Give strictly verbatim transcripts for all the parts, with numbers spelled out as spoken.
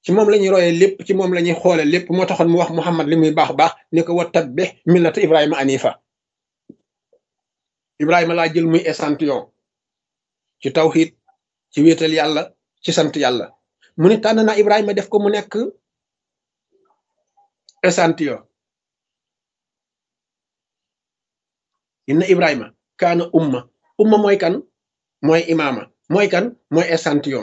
ci moom la ñuy royee lépp ci moom la ñuy xoole lépp moo taxoon mu wax Muhammad li muy baax baax ni ko wa tabi millata Ibrahima anifa Ibrahima laa jël muy échantillon ci tawhid ci wéetal yàlla ci sant yàlla mu ne tànn naa Ibrahima def ko mu nekk échantillon inna Ibrahima kaana umma umma mooy kan mooy imaama mooy kan mooy échantillon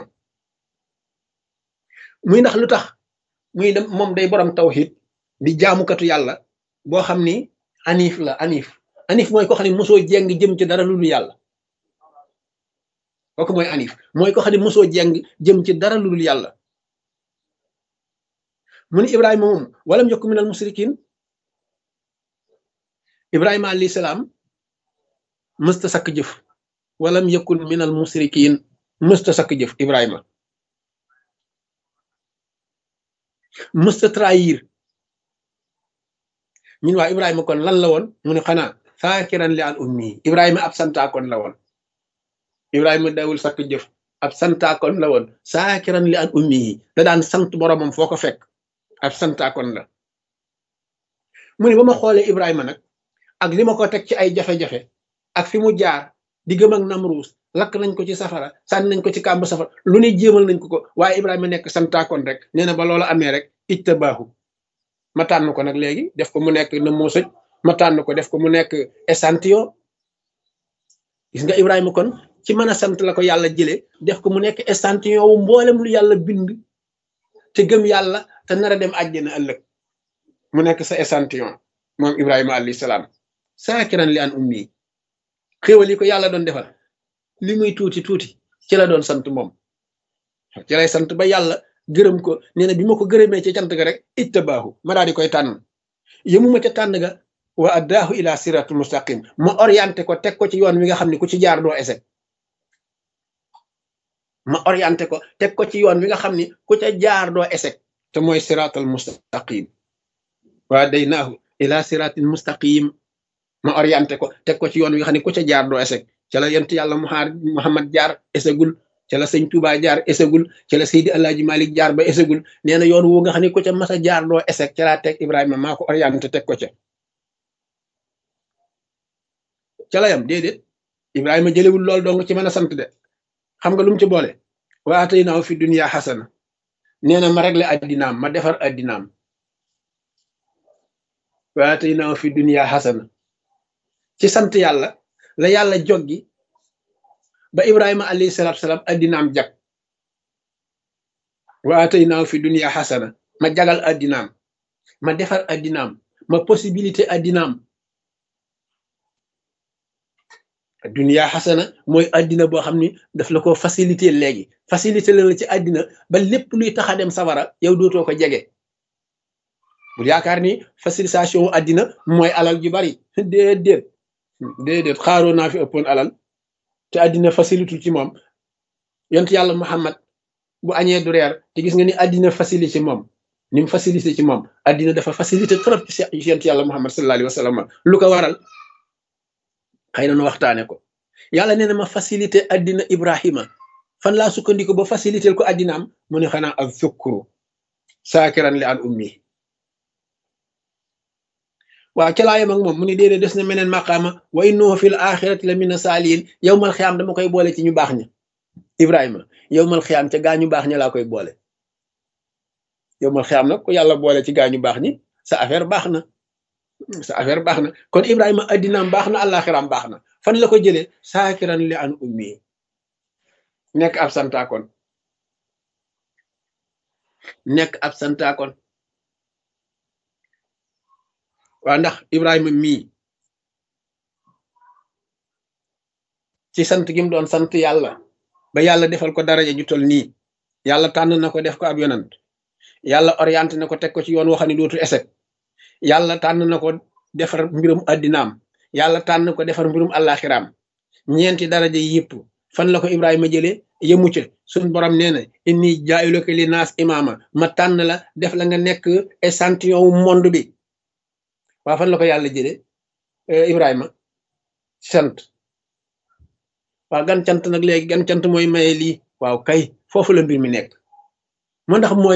muy ndax lu tax muy dem moom day borom tawhid di jaamukatu yàlla boo xam ni anif la anif anif mooy ko xam ne mosoo jeng jëm ci dara lu dul yàlla kooku mooy anif mooy ko xam ne mosoo jeng jëm ci dara lu dul yàlla mu ni Ibrahima moom walam yakun minal musrikin Ibrahima alayhi salaam mësta sakk jëf walam yakun minal musrikin mësta sakk jëf Ibrahima mësta trahir ñun waa Ibrahima kon lan la woon mu ne xanaa saakiran li an ummi Ibrahima ab santaakoon la woon Ibrahima dawul sakk jëf ab santaakoon la woon saakiran li an ummi yi da daan sant boromam foo ko fekk ab santaakoon la mu ne ba ma xoolee Ibrahima nag ak li ma ko teg ci ay jafe-jafe ak fi mu jaar di gëm ak Namruus lakk nañ ko ci safara sànni nañ ko ci kàmb safara lu ne jéemal nañ ko ko waaye Ibrahima nekk santaakoon rek nee na ba loola amee rek ijtabaahu ma tànn ko nag léegi def ko mu nekk na moo sëj ma tànn ko def ko mu nekk échantillon gis nga Ibrahima kon ci mën a sant la ko yàlla jëlee def ko mu nekk échantillon wu mboolem lu yàlla bind te gëm yàlla te nar a dem àjjana ëllëg mu nekk sa échantillon moom Ibrahima alayhi salaam saakiran li an ummi xéwal yi ko yàlla doon defal li muy tuuti tuuti ci la doon sant moom ci lay sant ba yàlla gërëm ko nee na bi ma ko gërëmee ci cant ga rek ittabaahu ma daal di koy tànn yëmuma ca tànn ga wa addaahu ila siratul mustaqim ma orienté ko teg ko ci yoon wi nga xam ne ku ci jaar doo échec ma orienté ko teg ko ci yoon wi nga xam ne ku ca jaar doo échec te mooy siratul mustaqim wa daynaahu ila siratil mustaqim ma orienté ko teg ko ci yoon wi nga xam ne ku ca jaar doo échec ca la yent yàlla Muhammad jaar échecgul ca la sëñ Touba jaar échecgul ca la Seydi Alaaji Malik jaar ba échecgul nee na yoon woo nga xam ne ku ca mas a jaar doo échec ca laa teg Ibrahima maa ko orienté teg ko ca ca la yam déedéet Ibrahima jëlewul lool dong ci mën a sant de xam nga lu mu ci boole wa ataynaahu fi dunya xasana nee na ma réglé addinaam ma defar addinaam wa ataynaahu fi dunya xasana ci sant yàlla la yàlla joggi ba Ibrahima alayhi salaatu salaam addinaam jag wa ataynaahu fi dunya xasana ma jagal addinaam ma defar addinaam ma possibilité addinaam dunya xasana mooy addina boo xam ni daf la ko facilité léegi facilité la la ci addina ba lépp luy tax a dem safara yow dootoo ko jege bu yaakaar ni facilitation wu addina mooy alal ju bari déedéet déedéet xaaroo naa fi ëppoon alal te addina facilité ci moom yont yàlla Muhammad bu añee du reer te gis nga ni addina facilité ci moom ni mu facilité ci moom addina dafa facilité trop ci yont yàlla Muhammad sallallahu alayhi wa sallam lu ko waral xëy na nu waxtaane ko yàlla nee na ma facilité addina Ibrahima fan laa sukkandiku ba facilité ko addinaam mu ne xanaa ak sukkuru saakiran li an ummi waaw ca laa yem ak moom mu ni déedéet des na meneen maqaama wa innahu fil axirati la mina saalihin yow mal xiyaam dama koy boole ci ñu baax ña Ibrahima yow mal xiyaam ca gaa ñu baax ña laa koy boole yow mal xiyaam nag ku yàlla boole ci gaa ñu baax ñi sa affaire baax na sa affaire baax na kon Ibrahima addinaam baax na àllaaxiraam baax na fan la ko jëlee saakiran li an ummi nekk ab santaakoon nekk ab santaakoon waa ndax Ibrahima mii ci sant gi mu doon sant yàlla ba yàlla defal ko daraja ju tol nii yàlla tànn na ko def ko ab yonant yàlla orienté na ko teg ko ci yoon woo xam ne dootu échec yàlla tànn na ko defar mbirum addinaam yàlla tànn ko defar mbirum àllaaxiraam ñeenti daraja yëpp fan la ko Ibrahima jëlee yëmu ca suñ borom nee na inni jaa'iluka li naas imaama ma tànn la def la nga nekk échantillon wu monde bi waa fan la ko yàlla jëlee Ibrahima sant waaw gan cant nag léegi gan cant mooy maye lii waaw kay foofu la mbir mi nekk moo ndax mooy